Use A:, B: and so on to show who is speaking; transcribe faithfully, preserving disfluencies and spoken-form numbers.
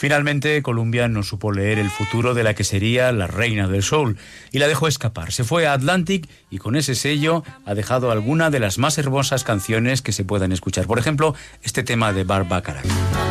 A: Finalmente, Columbia no supo leer el futuro de la que sería la reina del soul y la dejó escapar. Se fue a Atlantic y con ese sello ha dejado alguna de las más hermosas canciones que se puedan escuchar. Por ejemplo, este tema de Burt Bacharach.